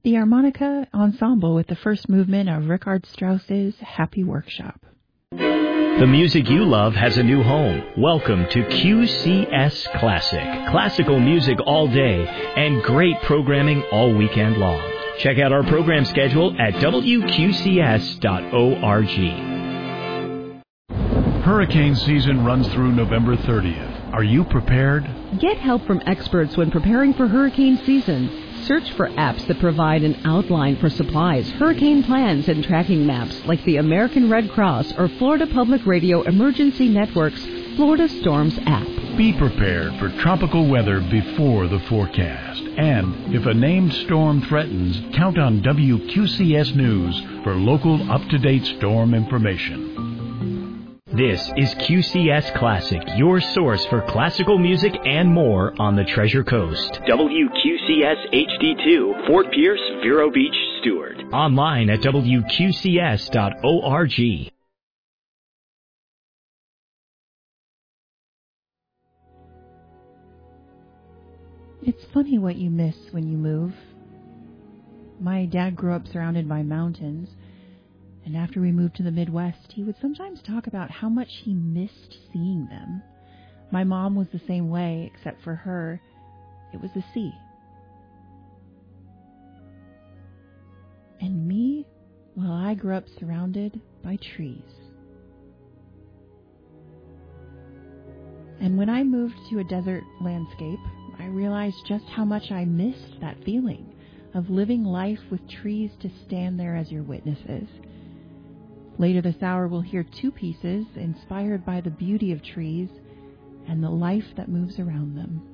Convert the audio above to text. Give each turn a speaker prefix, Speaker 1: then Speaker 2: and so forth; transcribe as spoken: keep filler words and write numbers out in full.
Speaker 1: The Harmonica Ensemble with the first movement of Richard Strauss's Happy Workshop.
Speaker 2: The music you love has a new home. Welcome to Q C S Classic. Classical music all day and great programming all weekend long. Check out our program schedule at W Q C S dot org.
Speaker 3: Hurricane season runs through November thirtieth. Are you prepared?
Speaker 4: Get help from experts when preparing for hurricane season. Search for apps that provide an outline for supplies, hurricane plans, and tracking maps like the American Red Cross or Florida Public Radio Emergency Network's Florida Storms app.
Speaker 3: Be prepared for tropical weather before the forecast. And if a named storm threatens, count on W Q C S News for local up-to-date storm information.
Speaker 2: This is Q C S Classic, your source for classical music and more on the Treasure Coast. W Q C S H D two, Fort Pierce, Vero Beach, Stewart. Online at W Q C S dot org.
Speaker 1: It's funny what you miss when you move. My dad grew up surrounded by mountains. And after we moved to the Midwest, he would sometimes talk about how much he missed seeing them. My mom was the same way, except for her, it was the sea. And me, well, I grew up surrounded by trees. And when I moved to a desert landscape, I realized just how much I missed that feeling of living life with trees to stand there as your witnesses. Later this hour, we'll hear two pieces inspired by the beauty of trees and the life that moves around them.